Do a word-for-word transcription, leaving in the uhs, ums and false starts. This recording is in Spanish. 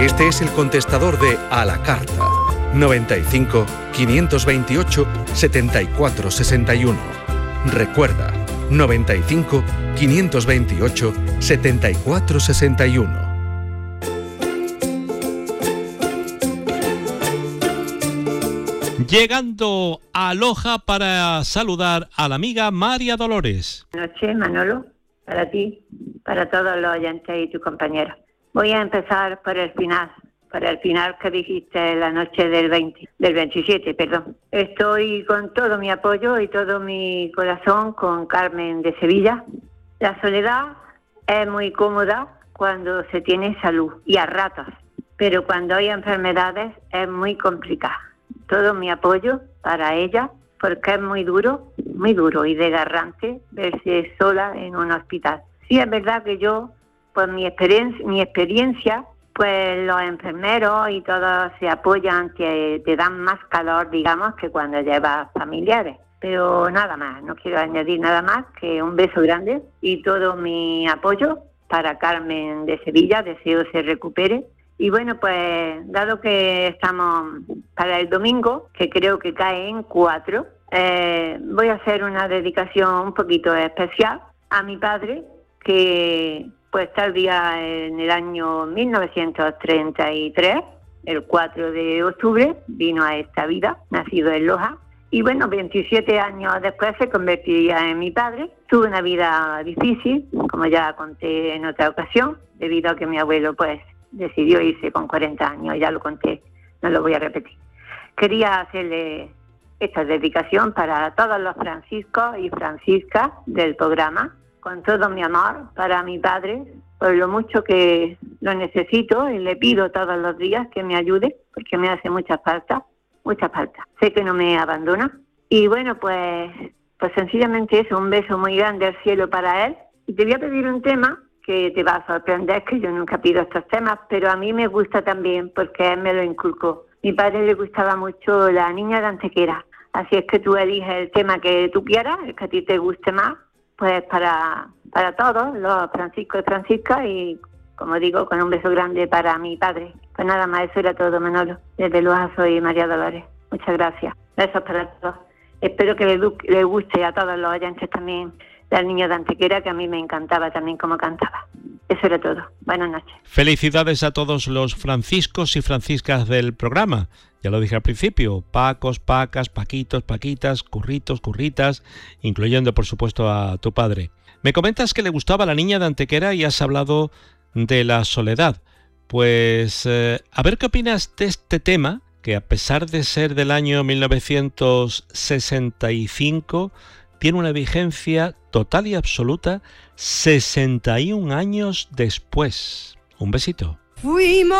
Este es el contestador de A la Carta. noventa y cinco, quinientos veintiocho, setenta y cuatro sesenta y uno. Recuerda, noventa y cinco, quinientos veintiocho, setenta y cuatro sesenta y uno. Llegando a Loja para saludar a la amiga María Dolores. Buenas noches, Manolo, para ti, para todos los oyentes y tus compañeros. Voy a empezar por el final, por el final que dijiste la noche del veinte, del veintisiete, perdón. Estoy con todo mi apoyo y todo mi corazón con Carmen de Sevilla. La soledad es muy cómoda cuando se tiene salud y a ratos, pero cuando hay enfermedades es muy complicada. Todo mi apoyo para ella, porque es muy duro, muy duro y desgarrante verse sola en un hospital. Sí, es verdad que yo, pues mi experiencia, mi experiencia, pues los enfermeros y todos se apoyan, te, te dan más calor, digamos, que cuando llevas familiares. Pero nada más, no quiero añadir nada más que un beso grande y todo mi apoyo para Carmen de Sevilla, deseo se recupere. Y bueno, pues dado que estamos para el domingo, que creo que cae en cuatro, eh, voy a hacer una dedicación un poquito especial a mi padre, que pues tal día en el año mil novecientos treinta y tres, el cuatro de octubre, vino a esta vida, nacido en Loja. Y bueno, veintisiete años después se convertiría en mi padre. Tuve una vida difícil, como ya conté en otra ocasión, debido a que mi abuelo pues decidió irse con cuarenta años, ya lo conté, no lo voy a repetir. Quería hacerle esta dedicación para todos los franciscos y franciscas del programa, con todo mi amor para mi padre, por lo mucho que lo necesito y le pido todos los días que me ayude, porque me hace mucha falta, mucha falta. Sé que no me abandona. Y bueno, pues, pues sencillamente eso, un beso muy grande al cielo para él. Y te voy a pedir un tema que te va a sorprender, que yo nunca pido estos temas, pero a mí me gusta también porque él me lo inculcó. Mi padre le gustaba mucho La Niña de Antequera, así es que tú eliges el tema que tú quieras, el que a ti te guste más, pues para, para todos los franciscos y franciscas, y como digo, con un beso grande para mi padre. Pues nada más, eso era todo, Manolo. Desde Loja soy María Dolores. Muchas gracias. Besos para todos. Espero que le, le guste a todos los oyentes también La Niña de Antequera, que a mí me encantaba también como cantaba. Eso era todo. Buenas noches. Felicidades a todos los franciscos y franciscas del programa. Ya lo dije al principio, Pacos, Pacas, Paquitos, Paquitas, Curritos, Curritas, incluyendo por supuesto a tu padre. Me comentas que le gustaba La Niña de Antequera y has hablado de la soledad. Pues eh, a ver qué opinas de este tema, que a pesar de ser del año mil novecientos sesenta y cinco, tiene una vigencia total y absoluta sesenta y un años después. Un besito. Fuimos